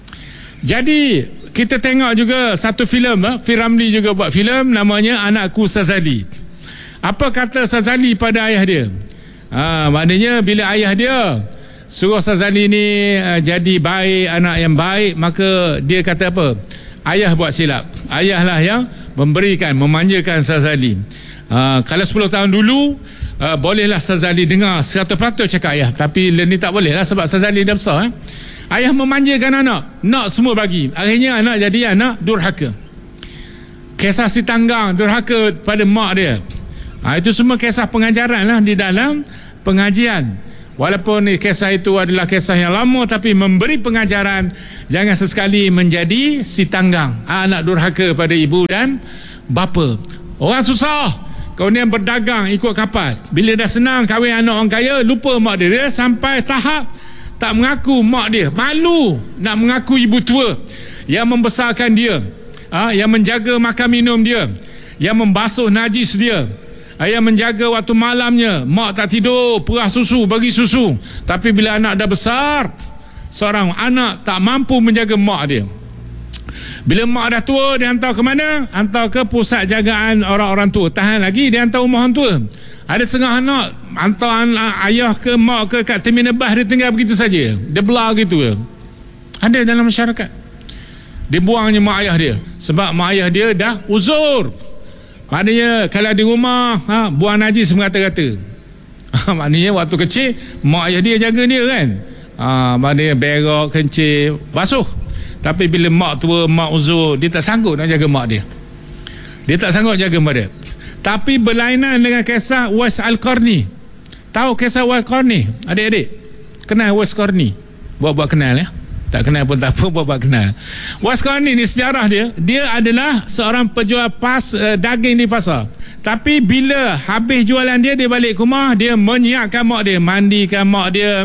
Jadi kita tengok juga satu filem, P. Ramlee juga buat filem, namanya Anakku Sazali. Apa kata Sazali pada ayah dia? Maknanya bila ayah dia suruh Sazali ni jadi baik, anak yang baik, maka dia kata apa? Ayah buat silap, ayahlah yang memanjakan Sazali. Kalau 10 tahun dulu bolehlah Sazali dengar 100% cakap ayah, tapi ni tak boleh lah, sebab Sazali dah besar. Ayah memanjakan anak, nak semua bagi. Akhirnya anak jadi anak durhaka. Kisah si tanggang durhaka pada mak dia. Itu semua kisah pengajaran lah di dalam pengajian. Walaupun kisah itu adalah kisah yang lama, tapi memberi pengajaran jangan sesekali menjadi si tanggang, anak durhaka pada ibu dan bapa. Orang susah kemudian berdagang ikut kapal. Bila dah senang kahwin anak orang kaya, lupa mak dia. Dia sampai tahap tak mengaku mak dia, malu nak mengaku ibu tua yang membesarkan dia, yang menjaga makan minum dia, yang membasuh najis dia, yang menjaga waktu malamnya. Mak tak tidur, perah susu, bagi susu. Tapi bila anak dah besar, seorang anak tak mampu menjaga mak dia. Bila mak dah tua, dia hantar ke mana? Hantar ke pusat jagaan orang-orang tua. Tahan lagi, dia hantar rumah orang tua. Ada setengah anak hantar ayah ke mak ke kat terminal bas, dia tinggal begitu saja. Dia belah gitu je. Ada dalam masyarakat. Dia buangnya mak ayah dia sebab mak ayah dia dah uzur. Maknanya kalau di rumah buang najis mengata-kata. Maknanya waktu kecil mak ayah dia jaga dia kan. Maknanya berak, kencing, basuh. Tapi bila mak tua, mak uzur, dia tak sanggup nak jaga mak dia. Dia tak sanggup jaga mak dia. Tapi berlainan dengan kisah Uwais Al-Qarni. Tahu kisah Uwais Al-Qarni? Adik-adik kenal Uwais Al-Qarni? Buat-buat kenal ya. Tak kenal pun tak apa, buat-buat kenal. Uwais Al-Qarni ni sejarah dia adalah seorang penjual daging di pasar. Tapi bila habis jualan dia balik ke rumah, dia menyiapkan mak dia, mandikan mak dia,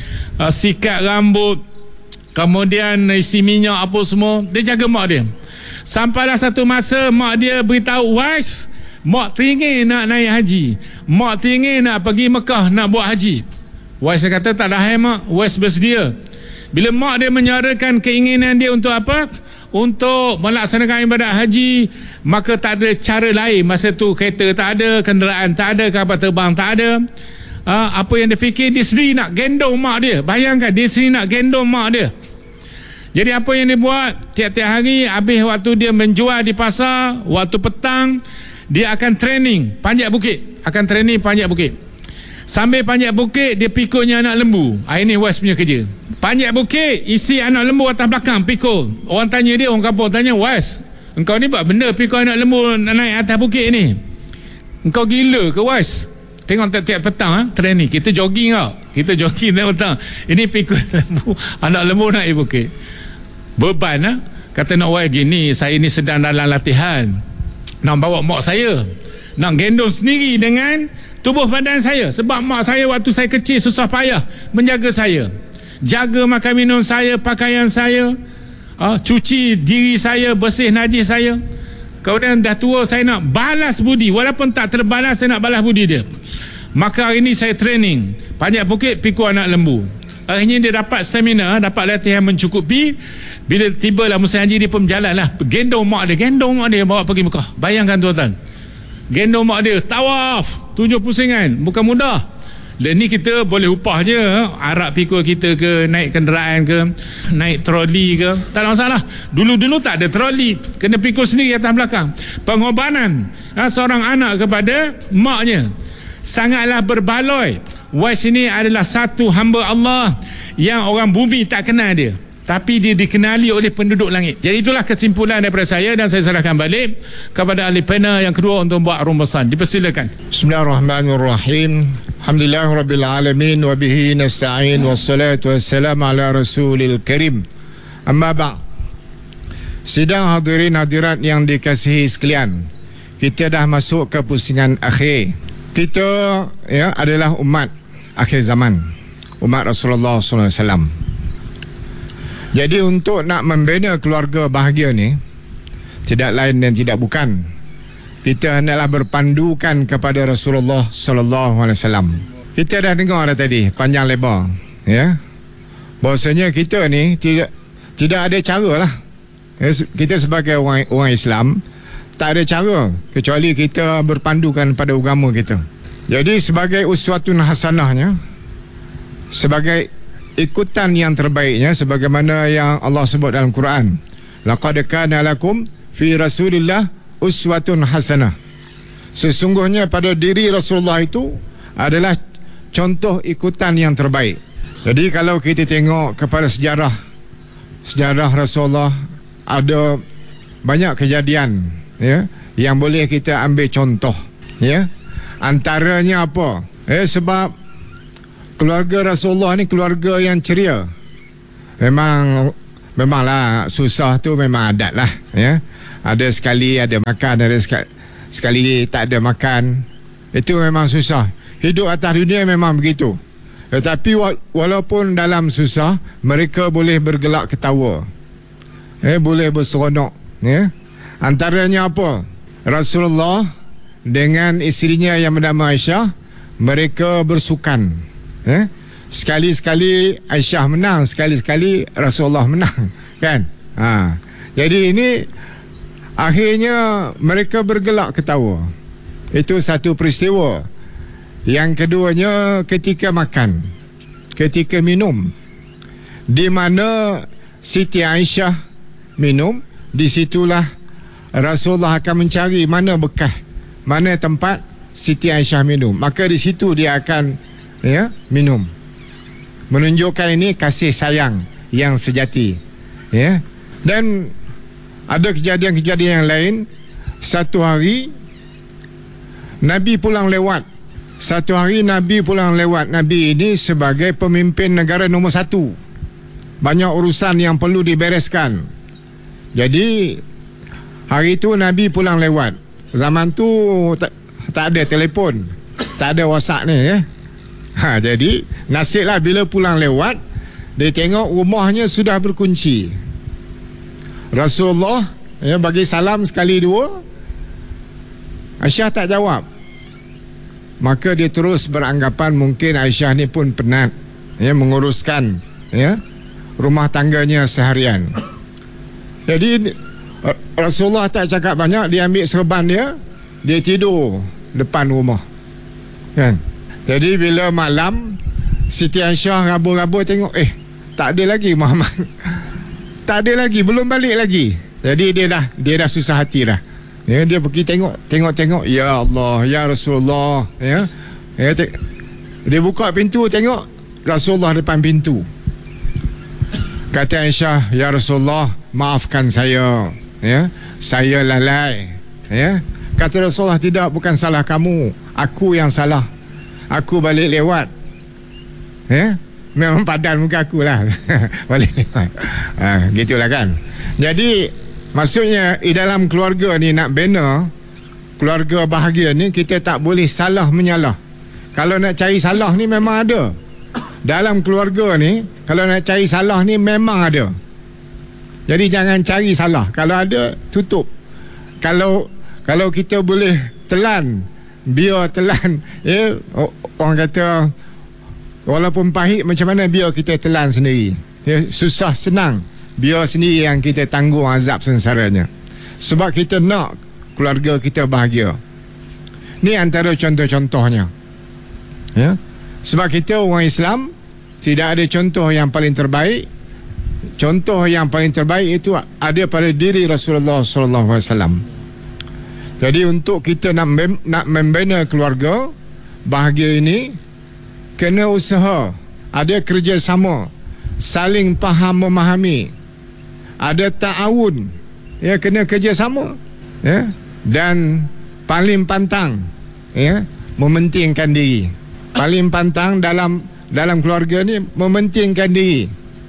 sikat rambut, kemudian isi minyak apa semua. Dia jaga mak dia. Sampailah satu masa mak dia beritahu, Uwais, mak teringin nak naik haji, mak teringin nak pergi Mekah nak buat haji. Uwais kata tak dah mak. Uwais bersedia. Bila mak dia menyuarakan keinginan dia untuk apa? Untuk melaksanakan ibadat haji, maka tak ada cara lain. Masa tu kereta tak ada, kenderaan tak ada, kapal terbang tak ada. Apa yang dia fikir, dia sendiri nak gendong mak dia. Bayangkan, dia sendiri nak gendong mak dia. Jadi apa yang dia buat? Tiap-tiap hari, habis waktu dia menjual di pasar, waktu petang, dia akan training panjat bukit. Sambil panjat bukit, dia pikulnya anak lembu. Ini Uwais punya kerja. Panjat bukit, isi anak lembu atas belakang, pikul. Orang tanya dia, orang kampung tanya, Uwais, engkau ni buat benda pikul anak lembu naik atas bukit ni? Engkau gila ke, Uwais? Tengok tiap petang training. Kita jogging tau. Tiap petang. Ini pikul lembu, anak lembu naik bukit. Beban kata nak Uwais, gini, saya ni sedang dalam latihan nak bawa mak saya, nak gendong sendiri dengan tubuh badan saya. Sebab mak saya waktu saya kecil susah payah menjaga saya, jaga makan minum saya, pakaian saya, cuci diri saya, bersih najis saya. Kemudian dah tua, saya nak balas budi. Walaupun tak terbalas, saya nak balas budi dia. Maka hari ini saya training panjat bukit, pikul anak lembu. Akhirnya dia dapat stamina, dapat latihan mencukupi. Bila tibalah musim haji, dia pun berjalan lah, gendong mak dia bawa pergi Mekah. Bayangkan tuan-tuan, gendong mak dia, tawaf 7 pusingan, bukan mudah. Dan ni kita boleh upah je, arak pikul kita ke, naik kenderaan ke, naik troli ke, tak ada masalah. Dulu tak ada troli, kena pikul sendiri atas belakang. Pengorbanan seorang anak kepada maknya sangatlah berbaloi. Uwais ini adalah satu hamba Allah yang orang bumi tak kenal dia, tapi dia dikenali oleh penduduk langit. Jadi itulah kesimpulan daripada saya, dan saya serahkan balik kepada ahli panel yang kedua untuk buat rumusan. Dipersilakan. Bismillahirrahmanirrahim. Alhamdulillahirabbil alamin wa bihi nasta'in wassalatu wassalamu ala rasulil karim. Amma ba'. Sidang hadirin hadirat yang dikasihi sekalian, kita dah masuk ke pusingan akhir. Kita adalah umat akhir zaman, umat Rasulullah SAW. Jadi untuk nak membina keluarga bahagia ni, tidak lain dan tidak bukan, kita hendaklah berpandukan kepada Rasulullah SAW. Kita dah dengar dah tadi panjang lebar, bahawasanya kita ni tidak ada cara lah. Kita sebagai orang Islam tak ada cara kecuali kita berpandukan pada agama kita. Jadi sebagai uswatun hasanahnya, sebagai ikutan yang terbaiknya, sebagaimana yang Allah sebut dalam Quran, laqad kana lakum fi rasulillah uswatun hasanah. Sesungguhnya pada diri Rasulullah itu adalah contoh ikutan yang terbaik. Jadi kalau kita tengok kepada sejarah Rasulullah, ada banyak kejadian ya yang boleh kita ambil contoh ya. Antaranya apa? Sebab keluarga Rasulullah ni keluarga yang ceria. Memanglah susah tu memang adat lah ya. Ada sekali ada makan, ada sekali tak ada makan. Itu memang susah. Hidup atas dunia memang begitu. Tetapi walaupun dalam susah, mereka boleh bergelak ketawa, boleh berseronok ya. Antaranya apa? Rasulullah dengan isterinya yang bernama Aisyah, mereka bersukan ya. Sekali-sekali Aisyah menang, sekali-sekali Rasulullah menang kan. Jadi ini akhirnya mereka bergelak ketawa. Itu satu peristiwa. Yang keduanya ketika makan, ketika minum, di mana Siti Aisyah minum, di situlah Rasulullah akan mencari mana bekas, mana tempat Siti Aisyah minum, maka di situ dia akan minum. Menunjukkan ini kasih sayang yang sejati ya. Dan ada kejadian-kejadian yang lain. Satu hari Nabi pulang lewat. Nabi ini sebagai pemimpin negara nombor 1. Banyak urusan yang perlu dibereskan. Jadi hari itu Nabi pulang lewat. Zaman tu tak ada telefon, tak ada WhatsApp ni ya. Jadi nasiblah bila pulang lewat, dia tengok rumahnya sudah berkunci. Rasulullah bagi salam sekali dua, Aisyah tak jawab. Maka dia terus beranggapan mungkin Aisyah ni pun penat menguruskan rumah tangganya seharian. Jadi Rasulullah tak cakap banyak, dia ambil serban dia tidur depan rumah kan. Jadi bila malam, Siti Aisyah rabu-rabu tengok tak ada lagi Muhammad. Tak ada lagi, belum balik lagi. Jadi dia dah susah hati dah. Dia pergi tengok, ya Allah, ya Rasulullah dia buka pintu, tengok Rasulullah depan pintu. Kata Aisyah, ya Rasulullah, maafkan saya saya lalai Kata Rasulullah, tidak, bukan salah kamu, aku yang salah, aku balik lewat memang padan muka aku lah. Balik lewat gitulah kan. Jadi maksudnya di dalam keluarga ni nak bina keluarga bahagia ni, kita tak boleh salah menyalah. Kalau nak cari salah ni memang ada. Dalam keluarga ni kalau nak cari salah ni memang ada. Jadi jangan cari salah. Kalau ada, tutup. Kalau kita boleh telan, biar telan orang kata walaupun pahit macam mana, biar kita telan sendiri susah senang, biar sendiri yang kita tanggung azab sengsaranya. Sebab kita nak keluarga kita bahagia. Ni antara contoh-contohnya Sebab kita orang Islam tidak ada contoh yang paling terbaik. Contoh yang paling terbaik itu ada pada diri Rasulullah SAW. Jadi untuk kita nak membina keluarga bahagia ini, kena usaha, ada kerjasama, saling faham memahami, ada ta'awun kena kerjasama dan paling pantang mementingkan diri. Paling pantang dalam keluarga ni mementingkan diri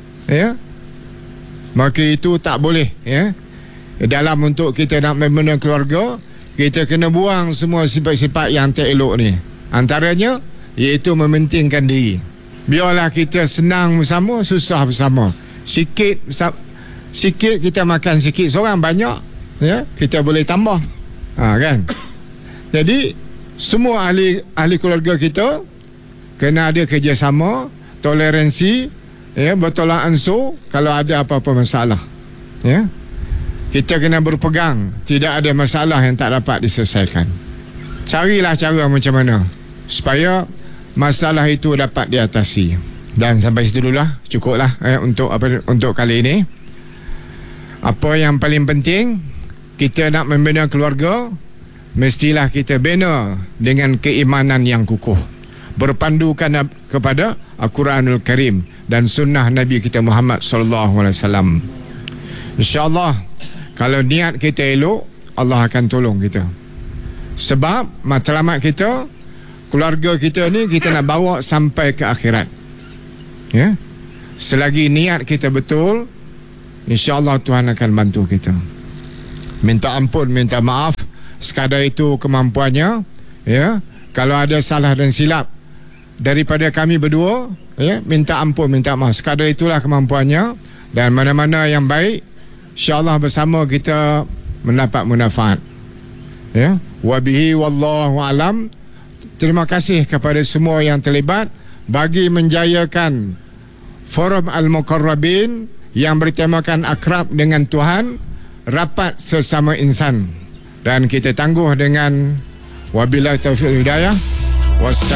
maka itu tak boleh dalam untuk kita nak membina keluarga, kita kena buang semua sifat-sifat yang tak elok ni. Antaranya iaitu mementingkan diri. Biarlah kita senang bersama, susah bersama. Sikit kita makan sikit, seorang banyak kita boleh tambah kan. Jadi semua ahli keluarga kita kena ada kerjasama, toleransi, bertolak ansur kalau ada apa-apa masalah. Kita kena berpegang, tidak ada masalah yang tak dapat diselesaikan. Carilah cara macam mana supaya masalah itu dapat diatasi. Dan sampai situ dululah, cukuplah untuk kali ini. Apa yang paling penting, kita nak membina keluarga, mestilah kita bina dengan keimanan yang kukuh, berpandukan kepada Al-Quranul Karim dan sunnah Nabi kita Muhammad sallallahu alaihi wasallam. InsyaAllah kalau niat kita elok, Allah akan tolong kita. Sebab matlamat kita, keluarga kita ni kita nak bawa sampai ke akhirat. Ya. Selagi niat kita betul, InsyaAllah Tuhan akan bantu kita. Minta ampun, minta maaf, sekadar itu kemampuannya. Ya, kalau ada salah dan silap daripada kami berdua, ya, minta ampun, minta maaf, sekadar itulah kemampuannya. Dan mana-mana yang baik, InsyaAllah bersama kita mendapat manfaat. Ya, wabihi wallahu alam. Terima kasih kepada semua yang terlibat bagi menjayakan Forum Al-Muqarrabin yang bertemakan akrab dengan Tuhan, rapat sesama insan. Dan kita tangguh dengan wabillahi taufiq hidayah.